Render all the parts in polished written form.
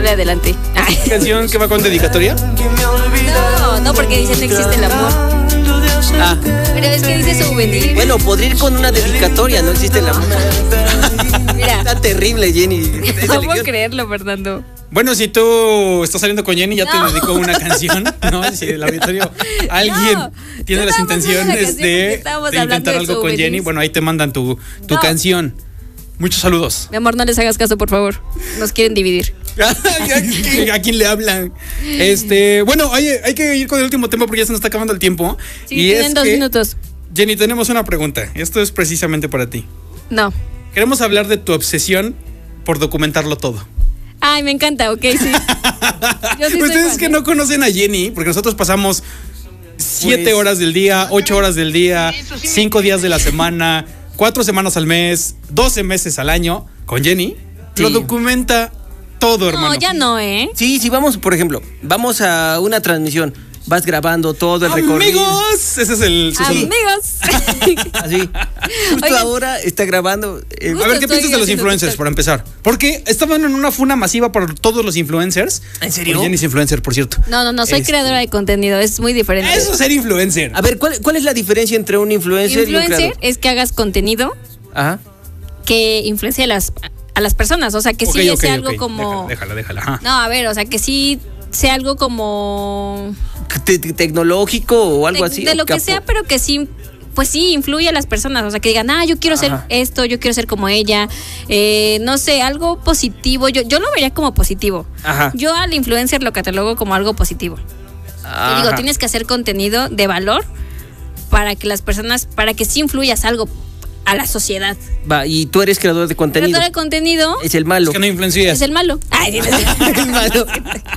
sale adelante. Ay. ¿Canción que va con dedicatoria? No, porque dice no existe el amor. Ah, Pero es que dice souvenir. bueno, podría ir con una dedicatoria, no existe la... Mira, Está terrible, Jenny. Esa no puedo elección. creerlo, Fernando. Bueno, si tú estás saliendo con Jenny, ya te No. dedicó una canción, ¿no? Si el auditorio, alguien No, tiene tú las estábamos hablando de la intenciones canción porque de estábamos intentar hablando de algo con souvenirs. Jenny, bueno, ahí te mandan tu No. canción. Muchos saludos. Mi amor, no les hagas caso, por favor. Nos quieren dividir. ¿A quién le hablan? Bueno, oye, hay que ir con el último tema porque ya se nos está acabando el tiempo. Sí, Y tienen es 2 que, minutos. Jenny, tenemos una pregunta. Esto es precisamente para ti. No. Queremos hablar de tu obsesión por documentarlo todo. Ay, me encanta, ok, sí. Yo sí soy Ustedes fan, que ¿eh? no conocen a Jenny, porque nosotros pasamos 7 Pues- horas del día, 8 horas del día, 5 días de la semana, 4 semanas al mes, 12 meses al año con Jenny. Sí. Lo documenta todo, hermano. No, ya no, ¿eh? Sí, vamos, por ejemplo, vamos a una transmisión, vas grabando todo el recorrido. Amigos, ese es el... Amigos. Así. Justo Oigan. ahora está grabando. A ver, ¿qué estoy piensas de los haciendo influencers, TikTok. para empezar? Porque estaban en una funa masiva por todos los influencers. ¿En serio? Pues Jenny es influencer, por cierto. No, soy creadora de contenido, es muy diferente. Eso es ser influencer. A ver, ¿cuál es la diferencia entre un influencer y un Influencer creador? es que hagas contenido Aja. que influencie a las personas, o sea, que sí Ok, sea ok, algo ok. como... Déjala. Ajá. No, a ver, o sea, que sí sea algo como... Tecnológico o algo así. De o lo que capo. sea, pero que sí, pues sí, influye a las personas. O sea, que digan, yo quiero ser Ajá. esto, yo quiero ser como ella. No sé, algo positivo. Yo lo vería como positivo. Ajá. Yo al influencer lo catalogo como algo positivo. Y digo, Ajá. tienes que hacer contenido de valor para que las personas, para que sí influyas algo a la sociedad. Va, y tú eres creador de contenido. Creador de contenido Es el malo. Es que no influencias. es el malo. Ay, sí, El malo.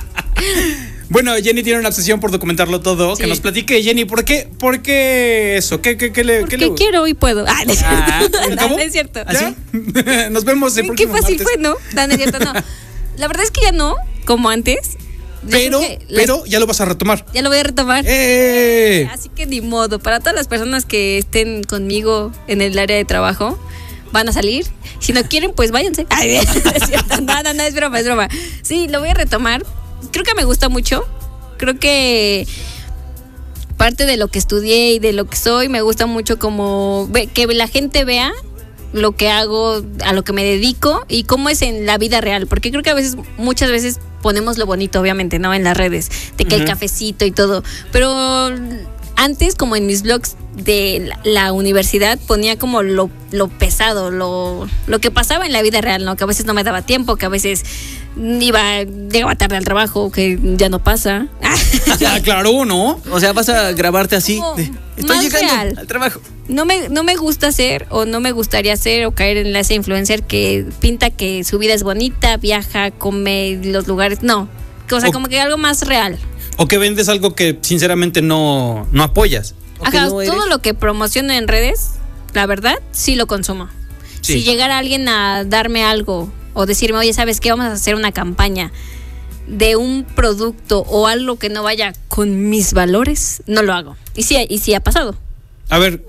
Bueno, Jenny tiene una obsesión por documentarlo todo. Sí. Que nos platique, Jenny, ¿por qué eso? ¿Qué le porque quiero y puedo. Ah, no es Ah, cierto. ¿se No, acabó? no es cierto. ¿Ya? Nos vemos el Qué próximo fácil martes. fue, ¿no? No, no es cierto, no. La verdad es que ya no, como antes. Yo Pero, creo que las- pero ya lo vas a retomar. ya lo voy a retomar. ¡Eh! Así que ni modo. Para todas las personas que estén conmigo en el área de trabajo, van a salir. Si no quieren, pues váyanse. Ay, es cierto. No, es broma, es broma. Sí, lo voy a retomar. Creo que me gusta mucho. Creo que parte de lo que estudié y de lo que soy, me gusta mucho como que la gente vea lo que hago, a lo que me dedico y cómo es en la vida real, porque creo que muchas veces ponemos lo bonito, obviamente, ¿no? En las redes, de que el cafecito y todo, pero antes, como en mis blogs de la universidad, ponía como lo pesado, lo que pasaba en la vida real, ¿no? Que a veces no me daba tiempo, que a veces llegaba tarde al trabajo, que ya no pasa. Ya, claro, ¿no? O sea, vas a grabarte así. Como Estoy más llegando real. al trabajo. No me gusta ser o no me gustaría ser o caer en ese influencer que pinta que su vida es bonita, viaja, come los lugares. No, o sea, O- como que algo más real. O que vendes algo que sinceramente no apoyas. O que Ajá, no eres. todo lo que promociono en redes, la verdad, sí lo consumo. Sí. Si llegara alguien a darme algo o decirme, oye, ¿sabes qué? Vamos a hacer una campaña de un producto o algo que no vaya con mis valores, no lo hago. Y sí ha pasado. A ver,